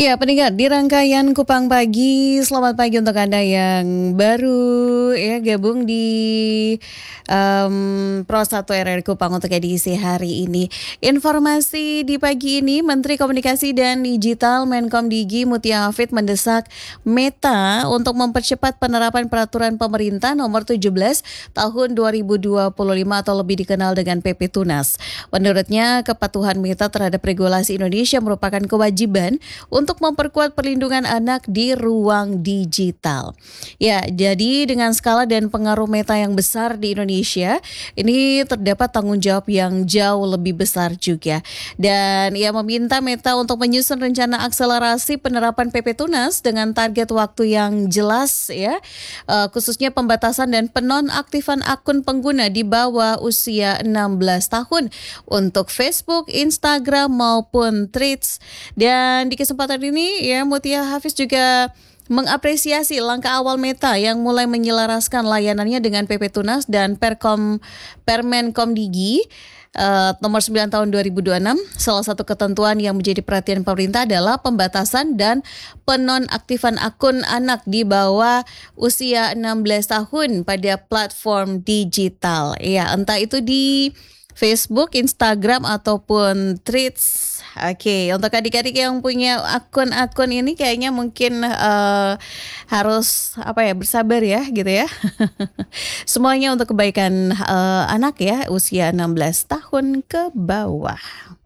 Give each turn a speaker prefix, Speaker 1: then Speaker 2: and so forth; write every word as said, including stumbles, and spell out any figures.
Speaker 1: Ya, pendengar di rangkaian Kupang Pagi, selamat pagi untuk Anda yang baru ya gabung di em, Pro satu R R Kupang untuk edisi hari ini. Informasi di pagi ini, Menteri Komunikasi dan Digital Menkom Digi Mutia Hafid mendesak Meta untuk mempercepat penerapan peraturan pemerintah nomor tujuh belas tahun dua ribu dua puluh lima atau lebih dikenal dengan P P Tunas. Menurutnya, kepatuhan Meta terhadap regulasi Indonesia merupakan kewajiban untuk memperkuat perlindungan anak di ruang digital. Ya, jadi dengan skala dan pengaruh Meta yang besar di Indonesia, ini terdapat tanggung jawab yang jauh lebih besar juga. Dan ia meminta Meta untuk menyusun rencana akselerasi penerapan P P Tunas dengan target waktu yang jelas ya, eh, khususnya pembatasan dan penonaktifan akun pengguna di bawah usia enam belas tahun untuk Facebook, Instagram maupun Threads. Dan di kesempatan ini ya Mutia Hafiz juga mengapresiasi langkah awal Meta yang mulai menyelaraskan layanannya dengan P P Tunas dan Perkom Permenkom Digi Uh, nomor sembilan tahun dua ribu dua puluh enam. Salah satu ketentuan yang menjadi perhatian pemerintah adalah pembatasan dan penonaktifan akun anak di bawah usia enam belas tahun pada platform digital. Ya, entah itu di Facebook, Instagram ataupun Threads. Oke, untuk adik-adik yang punya akun-akun ini kayaknya mungkin uh, harus apa ya bersabar ya gitu ya. Semuanya untuk kebaikan uh, anak ya usia enam belas tahun ke bawah.